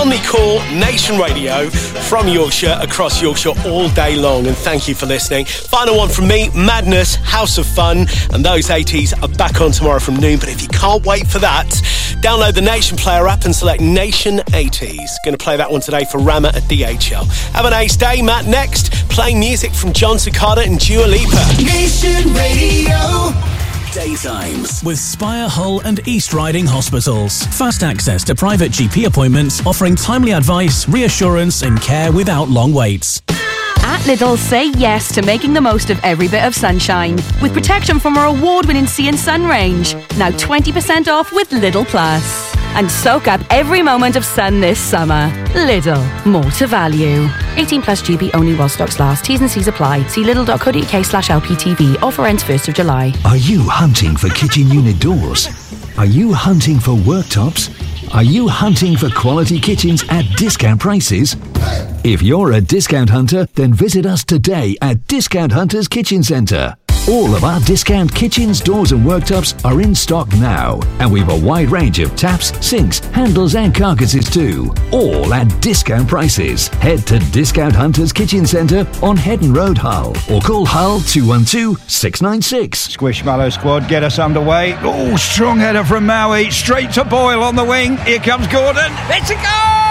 Tell Me Cool, Nation Radio, from Yorkshire, across Yorkshire all day long. And thank you for listening. Final one from me, Madness, House of Fun. And those 80s are back on tomorrow from noon. But if you can't wait for that, download the Nation Player app and select Nation 80s. Going to play that one today for Rama at DHL. Have an ace day. Matt next, playing music from John Cicada and Dua Lipa. Nation Radio. Daytimes with Spire, Hull and East Riding Hospitals. Fast access to private GP appointments, offering timely advice, reassurance and care without long waits. At Lidl, say yes to making the most of every bit of sunshine with protection from our award-winning Sea and Sun range. Now 20% off with Lidl Plus. And soak up every moment of sun this summer. Lidl, more to value. 18 plus GB only while stocks last. T's and C's apply. See lidl.co.uk/LPTV. Offer ends 1st of July. Are you hunting for kitchen unit doors? Are you hunting for worktops? Are you hunting for quality kitchens at discount prices? If you're a discount hunter, then visit us today at Discount Hunters Kitchen Centre. All of our discount kitchens, doors and worktops are in stock now. And we've a wide range of taps, sinks, handles and carcasses too. All at discount prices. Head to Discount Hunters Kitchen Centre on Headon Road, Hull. Or call Hull 212-696. Squishmallow squad, get us underway. Oh, strong header from Maui. Straight to Boyle on the wing. Here comes Gordon. It's a goal!